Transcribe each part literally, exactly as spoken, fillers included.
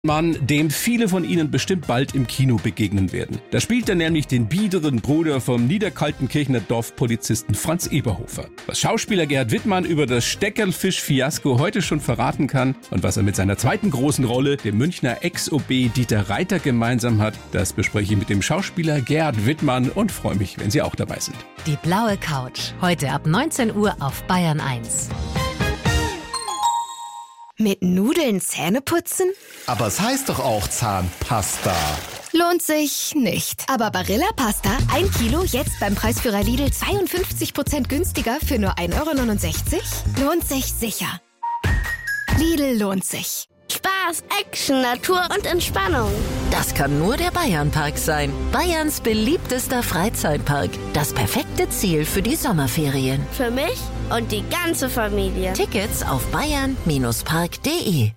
Mann, dem viele von Ihnen bestimmt bald im Kino begegnen werden. Da spielt er nämlich den biederen Bruder vom Niederkaltenkirchener Dorfpolizisten Franz Eberhofer. Was Schauspieler Gerhard Wittmann über das Steckerlfisch-Fiasko heute schon verraten kann und was er mit seiner zweiten großen Rolle, dem Münchner Ex-O B Dieter Reiter, gemeinsam hat, das bespreche ich mit dem Schauspieler Gerhard Wittmann und freue mich, wenn Sie auch dabei sind. Die blaue Couch, heute ab neunzehn Uhr auf Bayern eins. Mit Nudeln Zähne putzen? Aber es heißt doch auch Zahnpasta. Lohnt sich nicht. Aber Barilla Pasta, ein Kilo, jetzt beim Preisführer Lidl zweiundfünfzig Prozent günstiger für nur ein Euro neunundsechzig? Lohnt sich sicher. Lidl lohnt sich. Spaß, Action, Natur und Entspannung. Das kann nur der Bayernpark sein. Bayerns beliebtester Freizeitpark. Das perfekte Ziel für die Sommerferien. Für mich und die ganze Familie. Tickets auf bayern Park punkt de.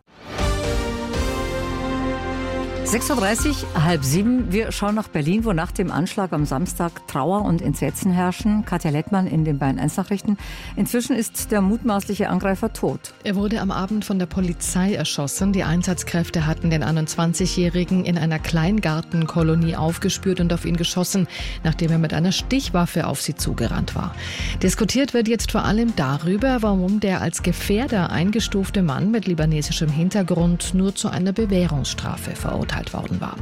sechs Uhr dreißig, halb sieben. Wir schauen nach Berlin, wo nach dem Anschlag am Samstag Trauer und Entsetzen herrschen. Katja Lettmann in den Bayern eins Nachrichten. Inzwischen ist der mutmaßliche Angreifer tot. Er wurde am Abend von der Polizei erschossen. Die Einsatzkräfte hatten den einundzwanzigjährigen in einer Kleingartenkolonie aufgespürt und auf ihn geschossen, nachdem er mit einer Stichwaffe auf sie zugerannt war. Diskutiert wird jetzt vor allem darüber, warum der als Gefährder eingestufte Mann mit libanesischem Hintergrund nur zu einer Bewährungsstrafe verurteilt worden war.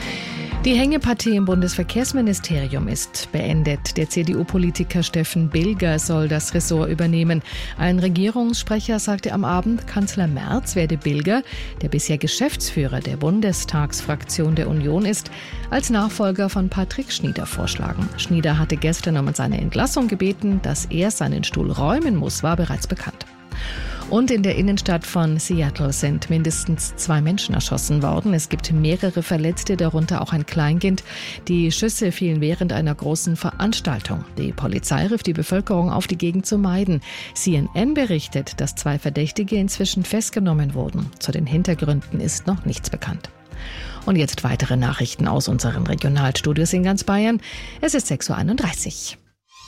Die Hängepartie im Bundesverkehrsministerium ist beendet. Der C D U-Politiker Steffen Bilger soll das Ressort übernehmen. Ein Regierungssprecher sagte am Abend, Kanzler Merz werde Bilger, der bisher Geschäftsführer der Bundestagsfraktion der Union ist, als Nachfolger von Patrick Schnieder vorschlagen. Schnieder hatte gestern um seine Entlassung gebeten. Dass er seinen Stuhl räumen muss, war bereits bekannt. Und in der Innenstadt von Seattle sind mindestens zwei Menschen erschossen worden. Es gibt mehrere Verletzte, darunter auch ein Kleinkind. Die Schüsse fielen während einer großen Veranstaltung. Die Polizei rief die Bevölkerung auf, die Gegend zu meiden. C N N berichtet, dass zwei Verdächtige inzwischen festgenommen wurden. Zu den Hintergründen ist noch nichts bekannt. Und jetzt weitere Nachrichten aus unseren Regionalstudios in ganz Bayern. Es ist sechs Uhr einunddreißig.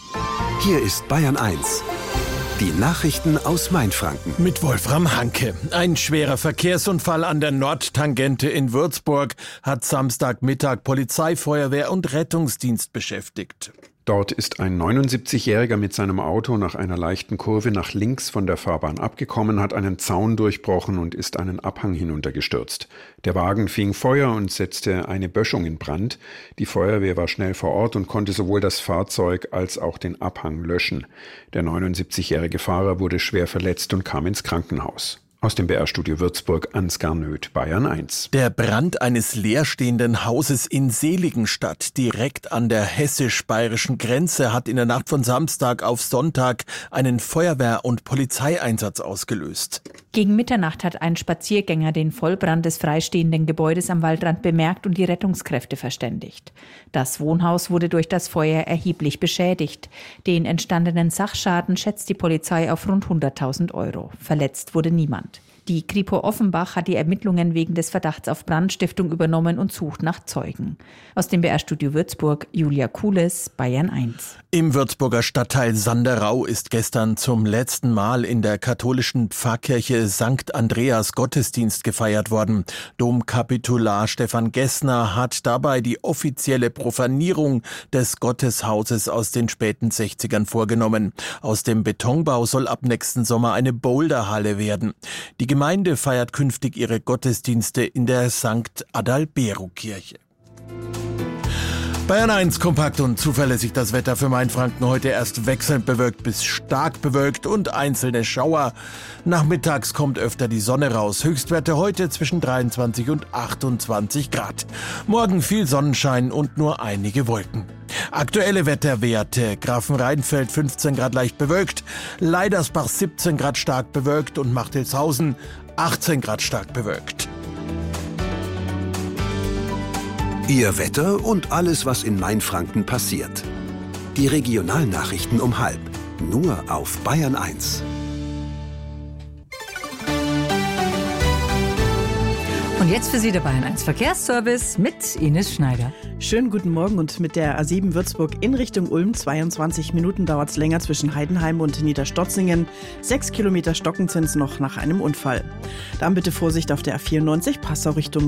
Hier ist Bayern eins. Die Nachrichten aus Mainfranken. Mit Wolfram Hanke. Ein schwerer Verkehrsunfall an der Nordtangente in Würzburg hat Samstagmittag Polizei, Feuerwehr und Rettungsdienst beschäftigt. Dort ist ein neunundsiebzigjähriger mit seinem Auto nach einer leichten Kurve nach links von der Fahrbahn abgekommen, hat einen Zaun durchbrochen und ist einen Abhang hinuntergestürzt. Der Wagen fing Feuer und setzte eine Böschung in Brand. Die Feuerwehr war schnell vor Ort und konnte sowohl das Fahrzeug als auch den Abhang löschen. Der neunundsiebzigjährige Fahrer wurde schwer verletzt und kam ins Krankenhaus. Aus dem B R-Studio Würzburg, Ansgar Nöth, Bayern eins. Der Brand eines leerstehenden Hauses in Seligenstadt, direkt an der hessisch-bayerischen Grenze, hat in der Nacht von Samstag auf Sonntag einen Feuerwehr- und Polizeieinsatz ausgelöst. Gegen Mitternacht hat ein Spaziergänger den Vollbrand des freistehenden Gebäudes am Waldrand bemerkt und die Rettungskräfte verständigt. Das Wohnhaus wurde durch das Feuer erheblich beschädigt. Den entstandenen Sachschaden schätzt die Polizei auf rund hunderttausend Euro. Verletzt wurde niemand. Die Kripo Offenbach hat die Ermittlungen wegen des Verdachts auf Brandstiftung übernommen und sucht nach Zeugen. Aus dem B R-Studio Würzburg, Julia Kules, Bayern eins. Im Würzburger Stadtteil Sanderau ist gestern zum letzten Mal in der katholischen Pfarrkirche Sankt Andreas Gottesdienst gefeiert worden. Domkapitular Stefan Gessner hat dabei die offizielle Profanierung des Gotteshauses aus den späten sechzigern vorgenommen. Aus dem Betonbau soll ab nächsten Sommer eine Boulderhalle werden. Die Gemeinde feiert künftig ihre Gottesdienste in der Sankt Adalbero-Kirche. Bayern eins, kompakt und zuverlässig das Wetter für Mainfranken. Heute erst wechselnd bewölkt bis stark bewölkt und einzelne Schauer. Nachmittags kommt öfter die Sonne raus. Höchstwerte heute zwischen dreiundzwanzig und achtundzwanzig Grad. Morgen viel Sonnenschein und nur einige Wolken. Aktuelle Wetterwerte: Grafenrheinfeld fünfzehn Grad leicht bewölkt, Leidersbach siebzehn Grad stark bewölkt und Machtelshausen achtzehn Grad stark bewölkt. Ihr Wetter und alles, was in Mainfranken passiert. Die Regionalnachrichten um halb. Nur auf Bayern eins. Und Und jetzt für Sie der Bayern eins Verkehrsservice mit Ines Schneider. Schönen guten Morgen. Und mit der A sieben Würzburg in Richtung Ulm, zweiundzwanzig Minuten dauert es länger zwischen Heidenheim und Niederstotzingen. Sechs Kilometer stocken sind es noch nach einem Unfall. Dann bitte Vorsicht auf der A vierundneunzig Passau Richtung